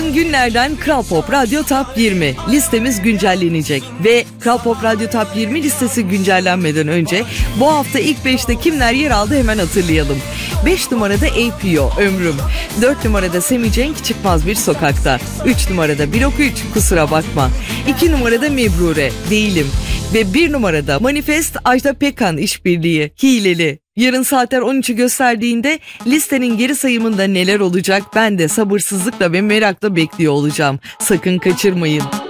Son günlerden Kral Pop Radyo Top 20 listemiz güncellenecek ve Kral Pop Radyo Top 20 listesi güncellenmeden önce bu hafta ilk 5'te kimler yer aldı hemen hatırlayalım. 5 numarada APO Ömrüm, 4 numarada Semih Cenk Çıkmaz Bir Sokakta, 3 numarada Blok 3 Kusura Bakma, 2 numarada Mebrure Değilim ve 1 numarada Manifest Ajda Pekkan İşbirliği Hileli. Yarın saatler 13'ü gösterdiğinde listenin geri sayımında neler olacak ben de sabırsızlıkla ve merakla bekliyor olacağım. Sakın kaçırmayın.